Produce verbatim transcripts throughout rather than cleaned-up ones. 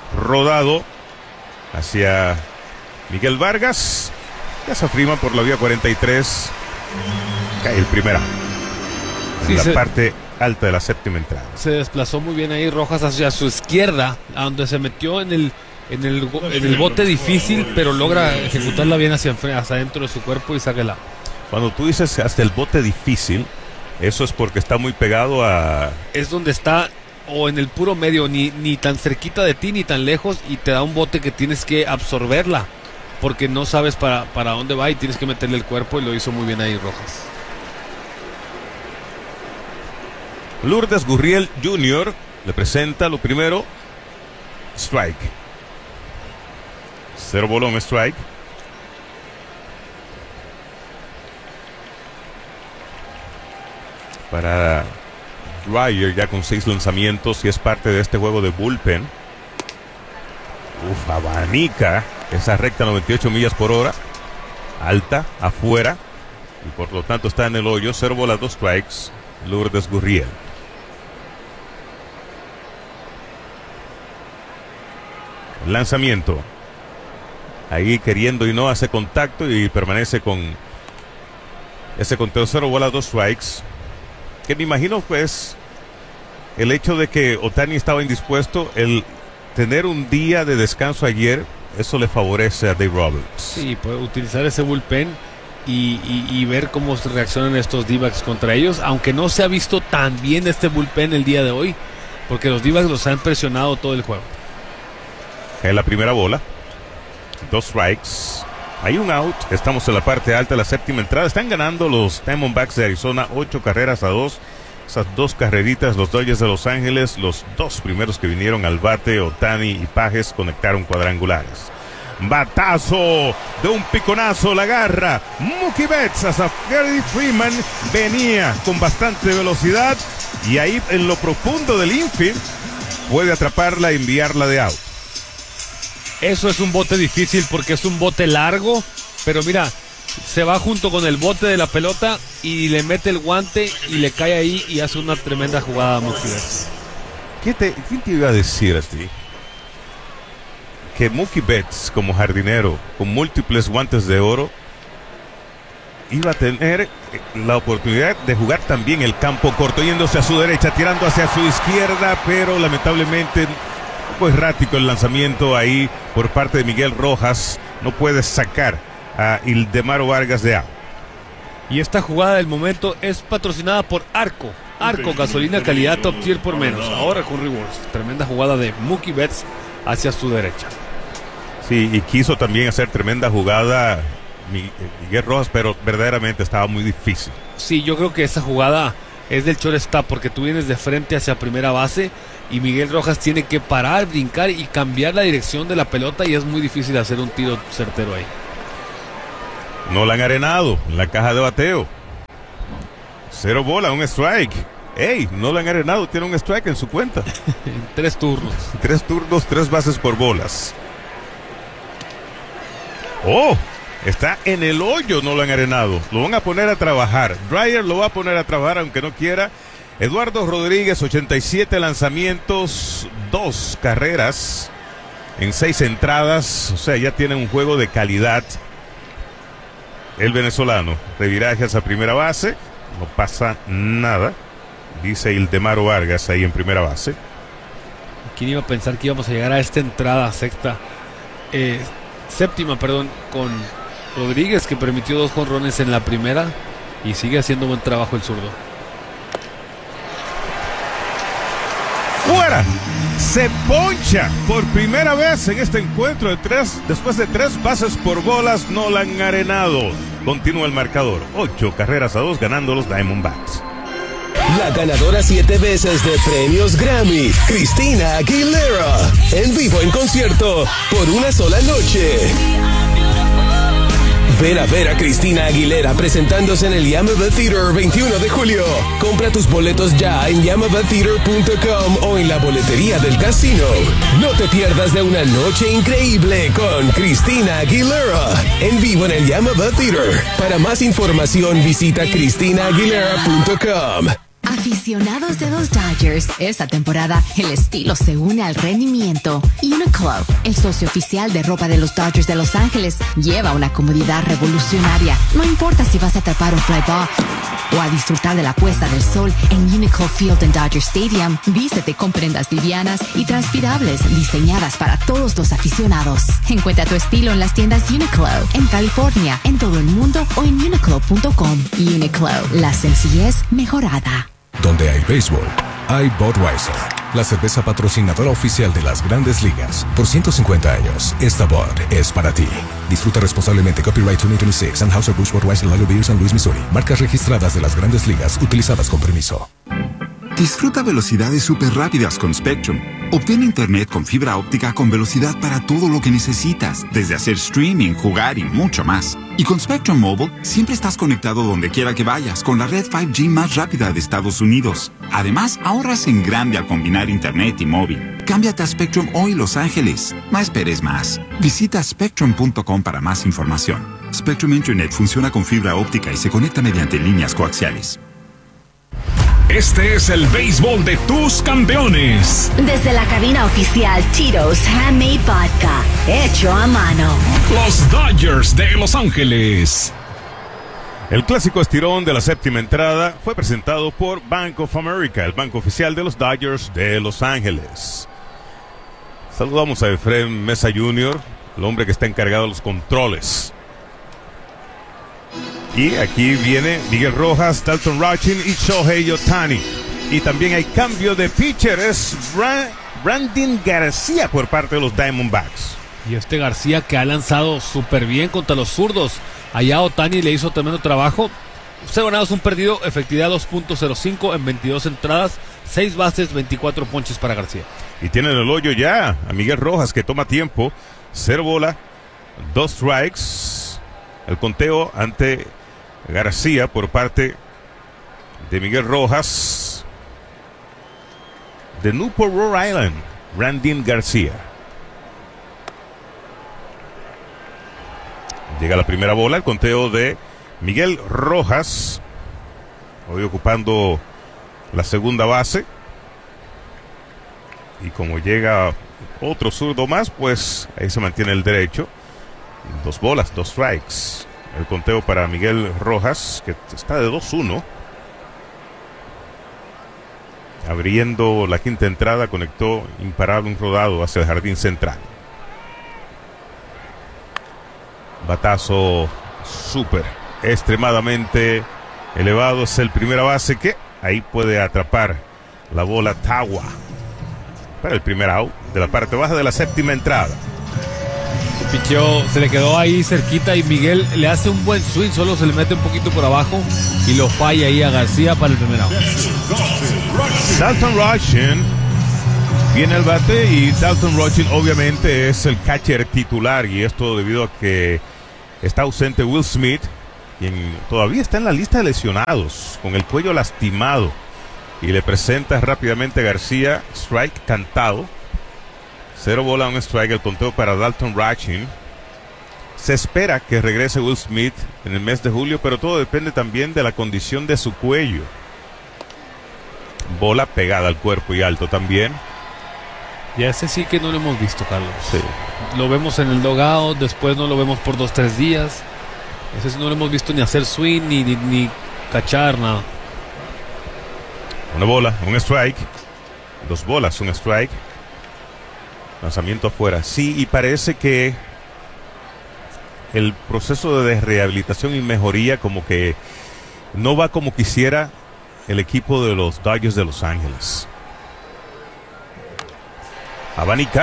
rodado hacia Miguel Vargas. Ya se afrima por la vía cuarenta y tres. Cae el primera. En sí, la se, parte alta de la séptima entrada. Se desplazó muy bien ahí Rojas hacia su izquierda, a donde se metió en el, en el, en el bote difícil, pero logra ejecutarla bien hacia, hacia adentro de su cuerpo y saca el out. Cuando tú dices hasta el bote difícil, eso es porque está muy pegado a... Es donde está, o en el puro medio, ni, ni tan cerquita de ti ni tan lejos, y te da un bote que tienes que absorberla, porque no sabes para, para dónde va y tienes que meterle el cuerpo, y lo hizo muy bien ahí Rojas. Lourdes Gurriel junior le presenta lo primero, strike. Cero bolón, strike. Para Dreyer ya con seis lanzamientos y es parte de este juego de bullpen. Uf, abanica esa recta noventa y ocho millas por hora. Alta, afuera. Y por lo tanto está en el hoyo. Cero bolas, dos strikes. Lourdes Gurriel. Lanzamiento. Ahí queriendo y no hace contacto y permanece con ese conteo. Cero bolas, dos strikes. Que me imagino pues el hecho de que Ohtani estaba indispuesto, el tener un día de descanso ayer, eso le favorece a Dave Roberts. Sí, puede utilizar ese bullpen y, y, y ver cómo reaccionan estos D-backs contra ellos, aunque no se ha visto tan bien este bullpen el día de hoy, porque los D-backs los han presionado todo el juego. En la primera bola, dos strikes, hay un out, estamos en la parte alta de la séptima entrada, están ganando los Diamondbacks de Arizona ocho carreras a dos, esas dos carreritas, los Dodgers de Los Ángeles, los dos primeros que vinieron al bate, Ohtani y Pages, conectaron cuadrangulares. Batazo de un piconazo, la agarra Mookie Betts hasta Freddie Freeman, venía con bastante velocidad y ahí en lo profundo del infield puede atraparla y enviarla de out. Eso es un bote difícil porque es un bote largo, pero mira, se va junto con el bote de la pelota y le mete el guante y le cae ahí y hace una tremenda jugada a Mookie Betts. ¿Qué te, ¿Quién te iba a decir a ti que Mookie Betts como jardinero con múltiples guantes de oro iba a tener la oportunidad de jugar también el campo corto, yéndose a su derecha, tirando hacia su izquierda, pero lamentablemente poco errático el lanzamiento ahí por parte de Miguel Rojas, no puede sacar a Ildemaro Vargas de out. Y esta jugada del momento es patrocinada por Arco. Arco, gasolina calidad top tier por menos, ahora con rewards. Tremenda jugada de Mookie Betts hacia su derecha. Sí, y quiso también hacer tremenda jugada Miguel Rojas, pero verdaderamente estaba muy difícil. Sí, yo creo que esa jugada es del shortstop porque tú vienes de frente hacia primera base y Miguel Rojas tiene que parar, brincar y cambiar la dirección de la pelota y es muy difícil hacer un tiro certero ahí. Nolan Arenado en la caja de bateo. Cero bola, un strike. Ey, Nolan Arenado tiene un strike en su cuenta. En tres turnos. Tres turnos, tres bases por bolas. Oh, está en el hoyo Nolan Arenado. Lo van a poner a trabajar. Dreyer lo va a poner a trabajar aunque no quiera. Eduardo Rodríguez, ochenta y siete lanzamientos, dos carreras en seis entradas. O sea, ya tiene un juego de calidad. El venezolano, reviraje hacia primera base. No pasa nada. Dice Ildemaro Vargas ahí en primera base. ¿Quién iba a pensar que íbamos a llegar a esta entrada sexta? Eh, séptima, perdón, con Rodríguez, que permitió dos jonrones en la primera y sigue haciendo buen trabajo el zurdo. ¡Fuera! Se poncha por primera vez en este encuentro de tres, después de tres bases por bolas, Nolan Arenado. Continúa el marcador, ocho carreras a dos ganando los Diamondbacks. La ganadora siete veces de premios Grammy, Christina Aguilera, en vivo en concierto por una sola noche. Ven a ver a Christina Aguilera presentándose en el Yamava Theater veintiuno de julio. Compra tus boletos ya en yamava theater punto com o en la boletería del casino. No te pierdas de una noche increíble con Christina Aguilera en vivo en el Yamava Theater. Para más información visita christina aguilera punto com. Aficionados de los Dodgers, esta temporada el estilo se une al rendimiento. Uniqlo, el socio oficial de ropa de los Dodgers de Los Ángeles, lleva una comodidad revolucionaria. No importa si vas a atrapar un fly ball o a disfrutar de la puesta del sol en Uniqlo Field en Dodger Stadium. Vístete con prendas livianas y transpirables diseñadas para todos los aficionados. Encuentra tu estilo en las tiendas Uniqlo, en California, en todo el mundo o en uniqlo punto com. Uniqlo, la sencillez mejorada. Donde hay béisbol, hay Budweiser, la cerveza patrocinadora oficial de las Grandes Ligas. Por ciento cincuenta años, esta Bud es para ti. Disfruta responsablemente. Copyright dos mil veintiséis. Anheuser-Busch Budweiser Lager Beer, San Luis, Missouri. Marcas registradas de las Grandes Ligas, utilizadas con permiso. Disfruta velocidades súper rápidas con Spectrum. Obtén internet con fibra óptica con velocidad para todo lo que necesitas, desde hacer streaming, jugar y mucho más. Y con Spectrum Mobile, siempre estás conectado donde quiera que vayas, con la red cinco G más rápida de Estados Unidos. Además, ahorras en grande al combinar internet y móvil. Cámbiate a Spectrum hoy, Los Ángeles. No esperes más. Visita spectrum punto com para más información. Spectrum Internet funciona con fibra óptica y se conecta mediante líneas coaxiales. Este es el béisbol de tus campeones. Desde la cabina oficial Tito's Handmade Vodka, hecho a mano. Los Dodgers de Los Ángeles. El clásico estirón de la séptima entrada fue presentado por Bank of America, el banco oficial de los Dodgers de Los Ángeles. Saludamos a Efraín Mesa junior, el hombre que está encargado de los controles. Y aquí viene Miguel Rojas, Dalton Rochin y Shohei Ohtani. Y también hay cambio de pitcher, es Ra- Brandon García por parte de los Diamondbacks. Y este García que ha lanzado súper bien contra los zurdos. Allá Ohtani le hizo tremendo trabajo. cero ganados, un perdido, efectividad dos punto cero cinco en veintidós entradas, seis bases, veinticuatro ponches para García. Y tienen el hoyo ya a Miguel Rojas, que toma tiempo. Cero bola, dos strikes. El conteo ante García por parte de Miguel Rojas. De Newport, Rhode Island, Brandon García. Llega la primera bola, el conteo de Miguel Rojas, hoy ocupando la segunda base. Y como llega otro zurdo más, pues ahí se mantiene el derecho. Dos bolas, dos strikes. El conteo para Miguel Rojas, que está de dos uno. Abriendo la quinta entrada, conectó imparable un rodado hacia el jardín central. Batazo súper, extremadamente elevado. Es el primera base que ahí puede atrapar la bola Tawa para el primer out de la parte baja de la séptima entrada. Picheo se le quedó ahí cerquita y Miguel le hace un buen swing, solo se le mete un poquito por abajo y lo falla ahí a García para el primer out. Dalton Rochin viene al bate y Dalton Rochin obviamente es el catcher titular, y esto debido a que está ausente Will Smith, quien todavía está en la lista de lesionados con el cuello lastimado, y le presenta rápidamente a García. Strike cantado, cero bola, un strike. El conteo para Dalton Rochin. Se espera que regrese Will Smith en el mes de julio, pero todo depende también de la condición de su cuello. Bola pegada al cuerpo y alto también. Y a ese sí que no lo hemos visto, Carlos. Sí. Lo vemos en el dugout, después no lo vemos por dos, tres días. Ese sí no lo hemos visto ni hacer swing, ni, ni, ni cachar, nada. Una bola, un strike. Dos bolas, un strike. Lanzamiento afuera. Sí, y parece que el proceso de rehabilitación y mejoría como que no va como quisiera el equipo de los Dodgers de Los Ángeles. Abanica.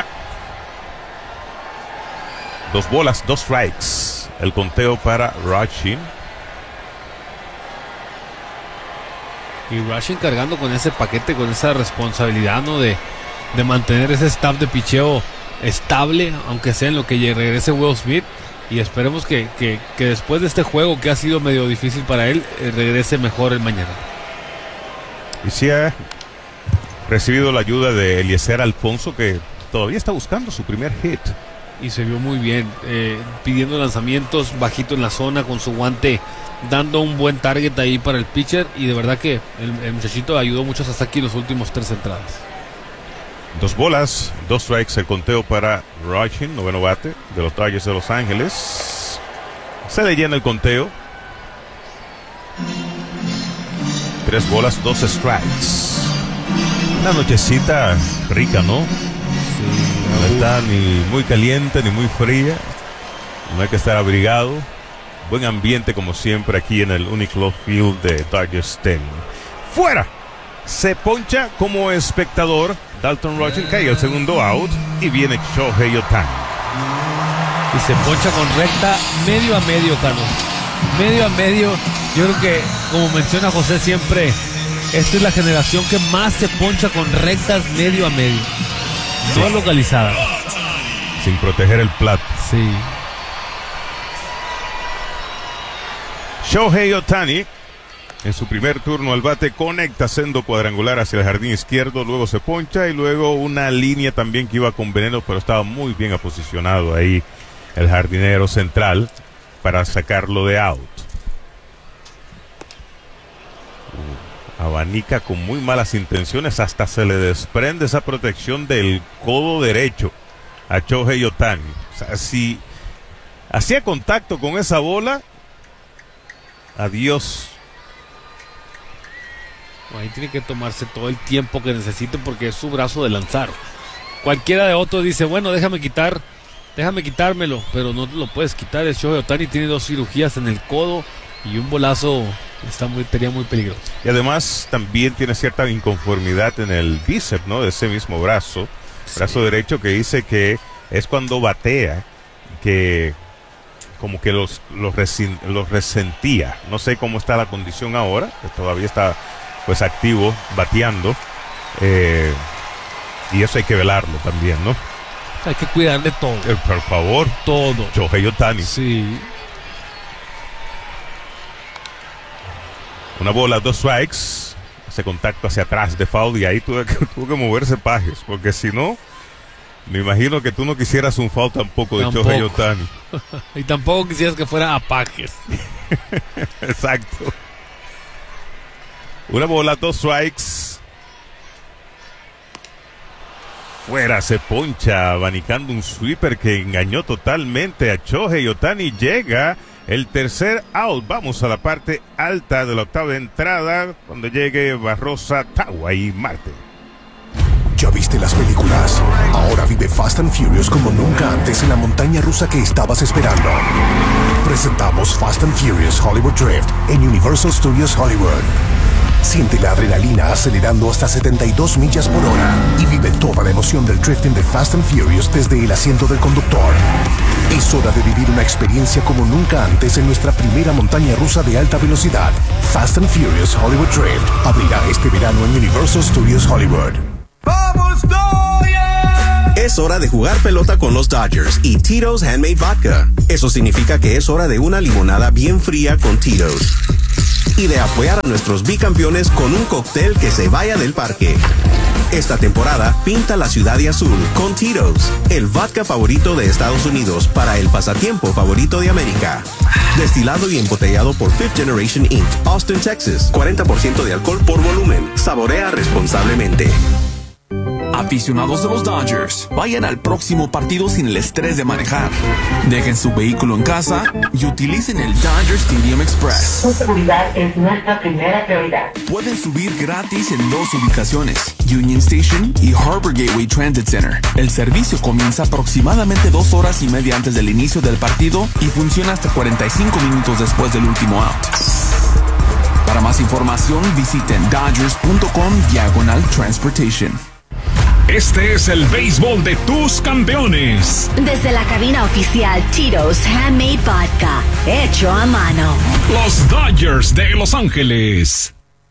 Dos bolas, dos strikes. El conteo para Rochin. Y Rochin cargando con ese paquete, con esa responsabilidad, ¿no? De, de mantener ese staff de picheo estable, aunque sea en lo que regrese Will Smith. Y esperemos que, que, que después de este juego, que ha sido medio difícil para él, eh, regrese mejor el mañana. Y si ha recibido la ayuda de Eliezer Alfonso, que todavía está buscando su primer hit. y se vio muy bien, eh, pidiendo lanzamientos bajito en la zona con su guante, dando un buen target ahí para el pitcher, y de verdad que el, el muchachito ayudó mucho hasta aquí en los últimos tres entradas. Dos bolas, dos strikes el conteo para Rochin, noveno bate de los Dodgers de Los Ángeles. Se le llena el conteo. Tres bolas, dos strikes. Una nochecita rica, ¿no? Sí, No está ni muy caliente ni muy fría. No hay que estar abrigado. Buen ambiente como siempre aquí en el Uniclub Field de Dodger Stadium. ¡Fuera! Se poncha como espectador Dalton Rochin, cae el segundo out y viene Shohei Ohtani. y se poncha con recta medio a medio, Carlos. Medio a medio. Yo creo que, como menciona José siempre, esta es la generación que más se poncha con rectas medio a medio. No localizadas. Sin proteger el plato. Sí. Shohei Ohtani, en su primer turno al bate, conecta sendo cuadrangular hacia el jardín izquierdo, luego se poncha y luego una línea también que iba con veneno, pero estaba muy bien aposicionado ahí el jardinero central para sacarlo de out. Uh, abanica con muy malas intenciones, hasta se le desprende esa protección del codo derecho a Shohei Ohtani. O sea, si hacía contacto con esa bola, adiós. Ahí tiene que tomarse todo el tiempo que necesite porque es su brazo de lanzar. Cualquiera de otros dice, bueno, déjame quitar, déjame quitármelo, pero no te lo puedes quitar. El Shohei Ohtani tiene dos cirugías en el codo y un bolazo está muy, sería muy peligroso. Y además también tiene cierta inconformidad en el bíceps, ¿no? De ese mismo brazo, brazo sí. derecho, que dice que es cuando batea que como que los, los, resen, los resentía. No sé cómo está la condición ahora, que todavía está pues activo, bateando, eh, y eso hay que velarlo también, ¿no? Hay que cuidar de todo. Eh, por favor, todo. Shohei Ohtani. Sí. Una bola, dos strikes, ese contacto hacia atrás de foul, y ahí tuvo que, tuvo que moverse Pajes, porque si no, me imagino que tú no quisieras un foul tampoco, tampoco. de Shohei Ohtani. Y tampoco quisieras que fuera a Pajes. Exacto. Una bola, dos strikes. Fuera, se poncha, abanicando un sweeper que engañó totalmente a Shohei Ohtani. Llega el tercer out. Vamos a la parte alta de la octava entrada, cuando llegue Barrosa, Tawa y Marte. ¿Ya viste las películas? Ahora vive Fast and Furious como nunca antes en la montaña rusa que estabas esperando. Presentamos Fast and Furious Hollywood Drift en Universal Studios Hollywood. Siente la adrenalina acelerando hasta setenta y dos millas por hora y vive toda la emoción del drifting de Fast and Furious desde el asiento del conductor. Es hora de vivir una experiencia como nunca antes en nuestra primera montaña rusa de alta velocidad. Fast and Furious Hollywood Drift abrirá este verano en Universal Studios Hollywood. ¡Vamos, Dodgers! Es hora de jugar pelota con los Dodgers y Tito's Handmade Vodka. Eso significa que es hora de una limonada bien fría con Tito's. Y de apoyar a nuestros bicampeones con un cóctel que se vaya del parque. Esta temporada, pinta la ciudad de azul con Tito's, el vodka favorito de Estados Unidos para el pasatiempo favorito de América. Destilado y embotellado por Fifth Generation incorporated, Austin, Texas. cuarenta por ciento de alcohol por volumen. Saborea responsablemente. Aficionados de los Dodgers, vayan al próximo partido sin el estrés de manejar. Dejen su vehículo en casa y utilicen el Dodger Stadium Express. Su seguridad es nuestra primera prioridad. Pueden subir gratis en dos ubicaciones, Union Station y Harbor Gateway Transit Center. El servicio comienza aproximadamente dos horas y media antes del inicio del partido y funciona hasta cuarenta y cinco minutos después del último out. Para más información, visiten dodgers.com diagonal transportation. Este es el béisbol de tus campeones. Desde la cabina oficial Tito's Handmade Vodka, hecho a mano. Los Dodgers de Los Ángeles.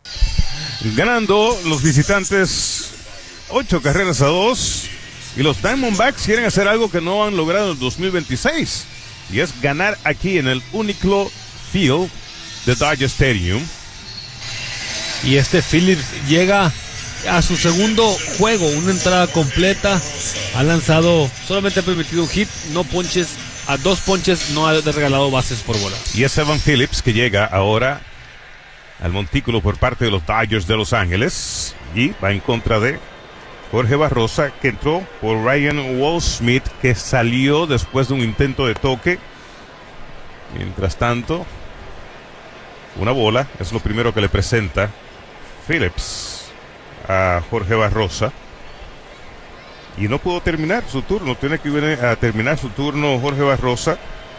Ganando los visitantes ocho carreras a dos. Y los Diamondbacks quieren hacer algo que no han logrado en el dos mil veintiséis. Y es ganar aquí en el Uniclub Field de Dodger Stadium. Y este Phillips llega a su segundo juego, una entrada completa. Ha lanzado, solamente ha permitido un hit, no ponches, a dos ponches no ha regalado bases por bola. Y es Evan Phillips que llega ahora al montículo por parte de los Dodgers de Los Ángeles y va en contra de Jorge Barrosa, que entró por Ryan Walsmith, que salió después de un intento de toque. Mientras tanto, una bola es lo primero que le presenta Phillips a Jorge Barrosa. Y no pudo terminar su turno. Tiene que venir a terminar su turno Jorge Barrosa.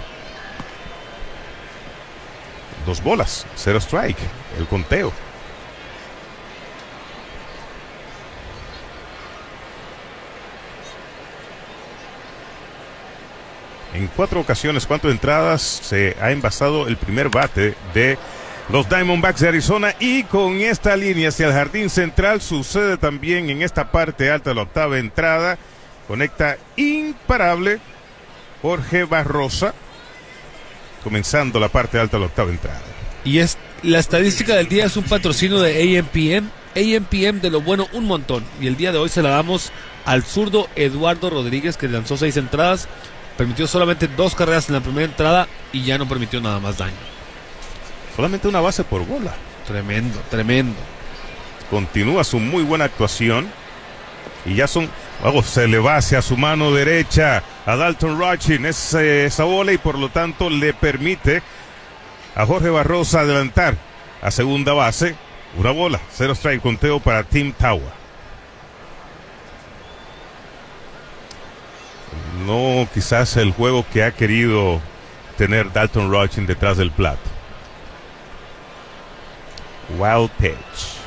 Dos bolas, cero strike, el conteo. En cuatro ocasiones, cuatro entradas, se ha envasado el primer bate de los Diamondbacks de Arizona, y con esta línea hacia el jardín central sucede también en esta parte alta de la octava entrada. Conecta imparable Jorge Barrosa, comenzando la parte alta de la octava entrada. Y es la estadística del día, es un patrocinio de A M P M. A M P M de lo bueno un montón. Y el día de hoy se la damos al zurdo Eduardo Rodríguez, que lanzó seis entradas, permitió solamente dos carreras en la primera entrada y ya no permitió nada más daño. Solamente una base por bola. Tremendo, tremendo. Continúa su muy buena actuación. Y ya son... Oh, se le va hacia su mano derecha a Dalton Rochin esa, esa bola, y por lo tanto le permite a Jorge Barrosa adelantar a segunda base. Una bola, cero strike, conteo para Tim Tawa. No quizás el juego que ha querido tener Dalton Rochin detrás del plato. Wild pitch.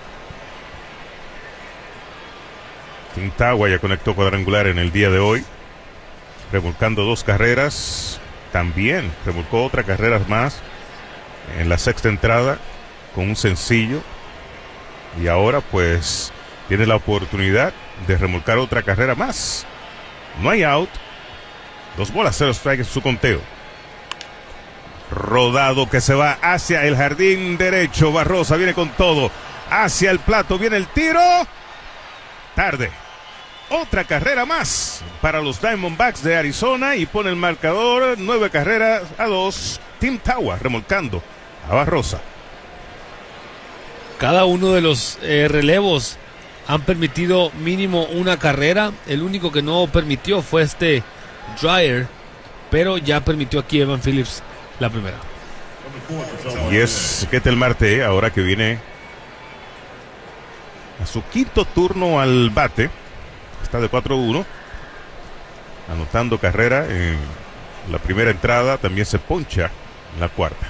Tim Tawa ya conectó cuadrangular en el día de hoy, remolcando dos carreras. También remolcó otra carrera más en la sexta entrada con un sencillo, y ahora pues tiene la oportunidad de remolcar otra carrera más. No hay out, dos bolas, cero strike en su conteo. Rodado que se va hacia el jardín derecho. Barrosa viene con todo hacia el plato, viene el tiro, tarde. Otra carrera más para los Diamondbacks de Arizona, y pone el marcador nueve carreras a dos. Tim Tawa remolcando a Barrosa. Cada uno de los eh, relevos han permitido mínimo una carrera. El único que no permitió fue este Dreyer, pero ya permitió aquí Evan Phillips la primera. Y es Ketel Marte, ahora que viene a su quinto turno al bate. Está de cuatro uno, anotando carrera en la primera entrada. También se poncha en la cuarta.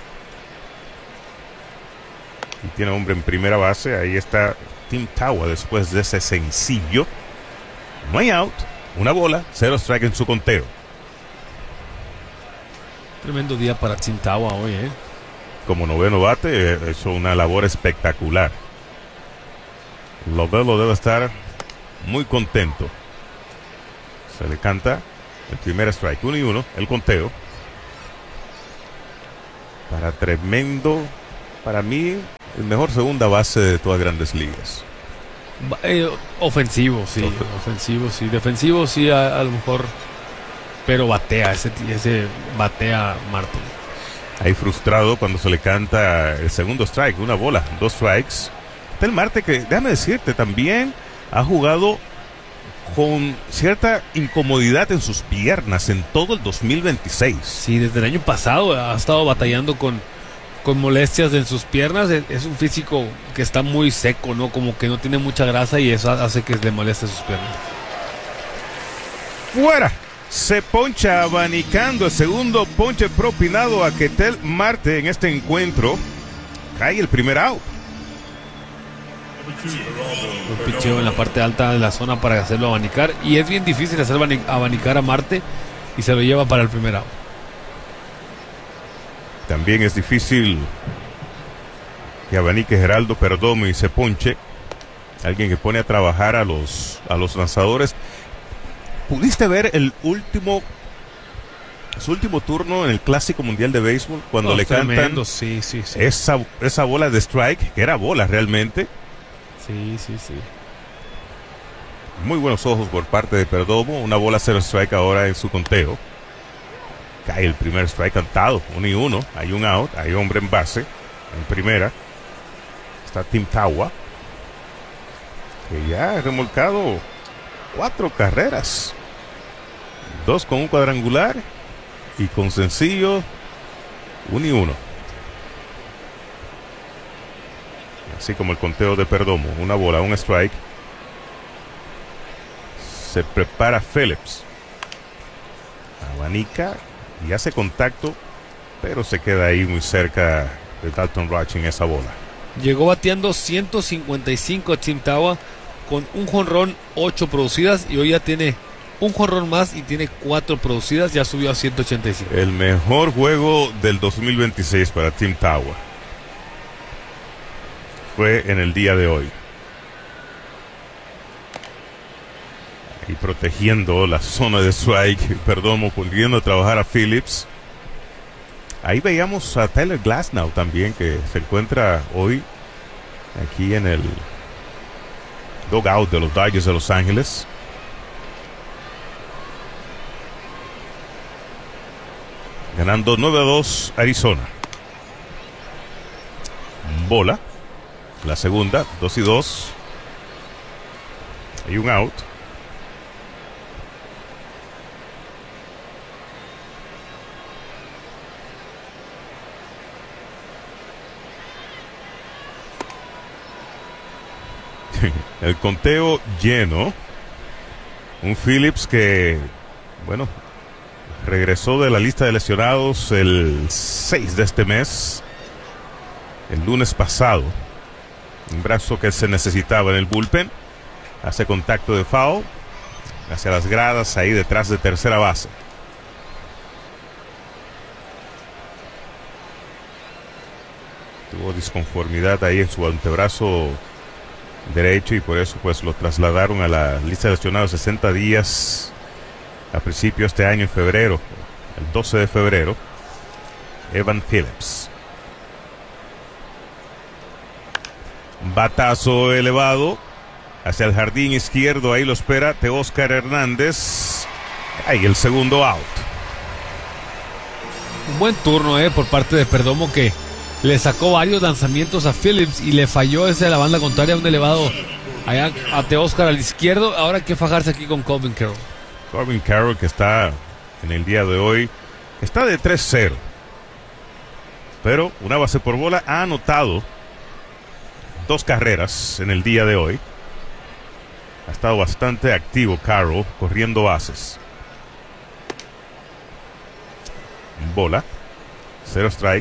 Y tiene hombre en primera base. Ahí está Tim Tawa después de ese sencillo. No hay out, una bola, cero strike en su conteo. Tremendo día para Tim Tawa hoy, ¿eh? Como noveno bate, hizo una labor espectacular. Lovelo debe estar muy contento. Se le canta el primer strike, uno y uno, el conteo. Para tremendo, para mí, el mejor segunda base de todas Grandes Ligas. Eh, ofensivo, sí, Ofen- ofensivo, sí, defensivo, sí, a, a lo mejor, pero batea, ese, ese batea Marte. Ahí frustrado cuando se le canta el segundo strike, una bola, dos strikes. Está el Marte que, déjame decirte, también ha jugado con cierta incomodidad en sus piernas en todo el dos mil veintiséis. Sí, desde el año pasado ha estado batallando con, con molestias en sus piernas. Es, es un físico que está muy seco, ¿no? Como que no tiene mucha grasa, y eso hace que le moleste sus piernas. Fuera. Se poncha abanicando el segundo ponche propinado a Ketel Marte en este encuentro. Cae el primer out. Un picheo en la parte alta de la zona para hacerlo abanicar, y es bien difícil hacer abanicar a Marte, y se lo lleva para el primer out. También es difícil que abanique Geraldo Perdomo y se ponche. Alguien que pone a trabajar a los, a los lanzadores. ¿Pudiste ver el último, su último turno en el Clásico Mundial de Béisbol? Cuando oh, le tremendo. cantan sí, sí, sí. Esa, esa bola de strike, que era bola realmente. Sí, sí, sí. Muy buenos ojos por parte de Perdomo. Una bola cero strike ahora en su conteo. Cae el primer strike cantado. Uno y uno. Hay un out. Hay hombre en base. En primera. Está Tim Tawa, que ya ha remolcado cuatro carreras. Dos con un cuadrangular. Y con sencillo. Uno y uno. Así como el conteo de Perdomo. Una bola, un strike. Se prepara Phillips. Abanica y hace contacto, pero se queda ahí muy cerca de Dalton Rush en esa bola. Llegó bateando ciento cincuenta y cinco Tim Tawa con un jonrón, ocho producidas, y hoy ya tiene un jonrón más y tiene cuatro producidas, ya subió a ciento ochenta y cinco. El mejor juego del dos mil veintiséis para Tim Tawa fue en el día de hoy. Y protegiendo la zona de strike, perdón, poniendo a trabajar a Phillips. Ahí veíamos a Tyler Glasnow también, que se encuentra hoy aquí en el dugout de los Dodgers de Los Ángeles. Ganando nueve a dos Arizona. Bola. La segunda, dos y dos. Hay un out. El conteo lleno. Un Phillips que, bueno, regresó de la lista de lesionados el seis de este mes, el lunes pasado. Un brazo que se necesitaba en el bullpen. Hace contacto de foul hacia las gradas ahí detrás de tercera base. Tuvo disconformidad ahí en su antebrazo derecho y por eso pues lo trasladaron a la lista de lesionados sesenta días a principio de este año, en febrero, el doce de febrero. Evan Phillips. Batazo elevado hacia el jardín izquierdo, ahí lo espera Teóscar Hernández. Ahí el segundo out. Un buen turno eh, por parte de Perdomo, que le sacó varios lanzamientos a Phillips y le falló ese de la banda contraria, un elevado allá a Teóscar al izquierdo. Ahora hay que fajarse aquí con Corbin Carroll. Corbin Carroll, que está en el día de hoy, está de tres cero, pero una base por bola. Ha anotado dos carreras en el día de hoy. Ha estado bastante activo Carroll, corriendo bases. Bola, cero strike.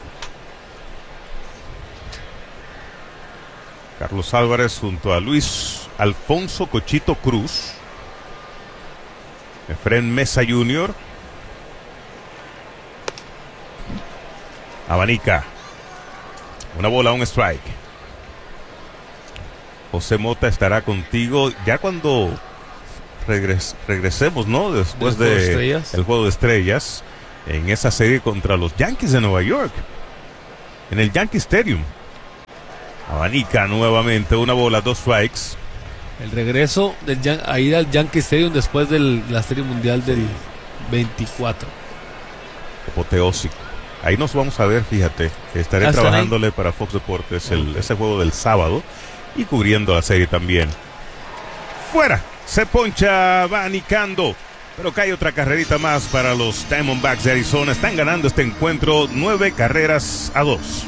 Carlos Álvarez junto a Luis Alfonso Cochito Cruz, Efren Mesa junior Abanica. Una bola, un strike. José Mota estará contigo ya cuando regres, regresemos, ¿no? Después del de el juego de estrellas en esa serie contra los Yankees de Nueva York, en el Yankee Stadium. Abanica nuevamente, una bola, dos strikes. El regreso del Yan- a ir al Yankee Stadium después de la Serie Mundial del veinticuatro. Apoteósico. Ahí nos vamos a ver, fíjate. Estaré Hasta trabajándole ahí para Fox Deportes el, ese juego del sábado y cubriendo la serie también. Fuera, se poncha abanicando, pero cae otra carrerita más para los Diamondbacks de Arizona. Están ganando este encuentro nueve carreras a dos.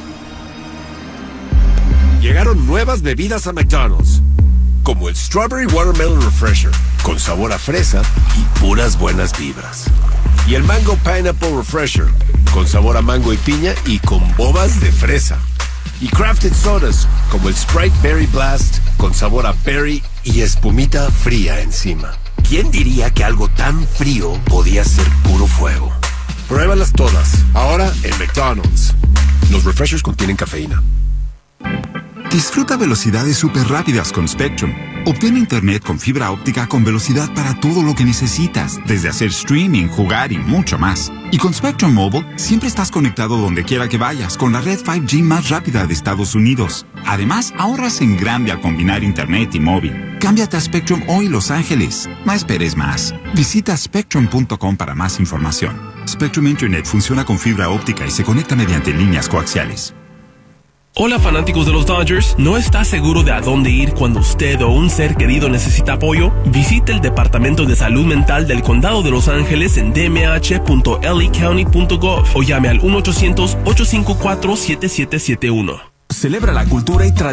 Llegaron nuevas bebidas a McDonald's, como el Strawberry Watermelon Refresher, con sabor a fresa y puras buenas vibras. Y el Mango Pineapple Refresher, con sabor a mango y piña y con bobas de fresa. Y Crafted Sodas, como el Sprite Berry Blast, con sabor a berry y espumita fría encima. ¿Quién diría que algo tan frío podía ser puro fuego? Pruébalas todas, ahora en McDonald's. Los refreshers contienen cafeína. Disfruta velocidades súper rápidas con Spectrum. Obtén internet con fibra óptica con velocidad para todo lo que necesitas, desde hacer streaming, jugar y mucho más. Y con Spectrum Mobile, siempre estás conectado donde quiera que vayas con la red cinco G más rápida de Estados Unidos. Además, ahorras en grande al combinar internet y móvil. Cámbiate a Spectrum hoy, Los Ángeles. No esperes más. Visita spectrum punto com para más información. Spectrum Internet funciona con fibra óptica y se conecta mediante líneas coaxiales. Hola fanáticos de los Dodgers, ¿no está seguro de a dónde ir cuando usted o un ser querido necesita apoyo? Visite el Departamento de Salud Mental del Condado de Los Ángeles en d m h punto l a county punto gov o llame al uno ochocientos, ocho cinco cuatro, siete siete siete uno. Celebra la cultura y tradición